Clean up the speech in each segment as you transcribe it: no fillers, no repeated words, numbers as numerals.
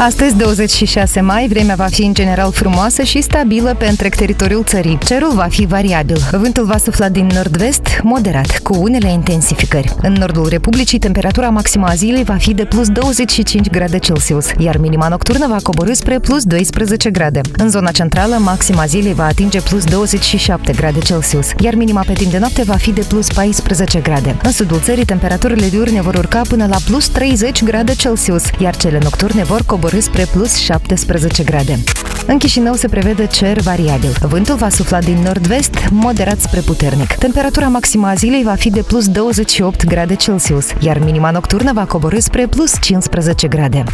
Astăzi, 26 mai, vremea va fi în general frumoasă și stabilă pe întreg teritoriul țării. Cerul va fi variabil. Vântul va sufla din nord-vest, moderat, cu unele intensificări. În nordul Republicii, temperatura maximă a zilei va fi de plus 25 grade Celsius, iar minima nocturnă va coborî spre plus 12 grade. În zona centrală, maxima zilei va atinge plus 27 grade Celsius, iar minima pe timp de noapte va fi de plus 14 grade. În sudul țării, temperaturile diurne vor urca până la plus 30 grade Celsius, iar cele nocturne vor coborî spre plus 17 grade. În Chișinău se prevede cer variabil. Vântul va sufla din nord-vest, moderat spre puternic. Temperatura maximă a zilei va fi de plus 28 grade Celsius, iar minima nocturnă va coborî spre plus 15 grade.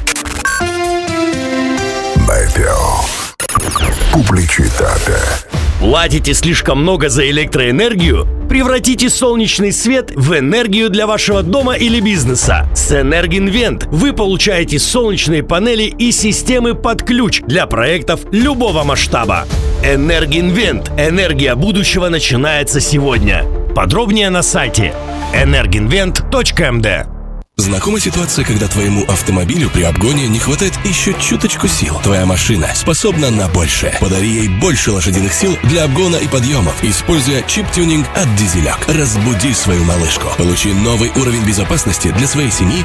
Meteo. Publicitate. Платите слишком много за электроэнергию? Превратите солнечный свет в энергию для вашего дома или бизнеса. С Энергинвент вы получаете солнечные панели и системы под ключ для проектов любого масштаба. Энергинвент. Энергия будущего начинается сегодня. Подробнее на сайте energinvent.md. Знакома ситуация, когда твоему автомобилю при обгоне не хватает еще чуточку сил? Твоя машина способна на большее. Подари ей больше лошадиных сил для обгона и подъемов, используя чип-тюнинг от Дизелек. Разбуди свою малышку. Получи новый уровень безопасности для своей семьи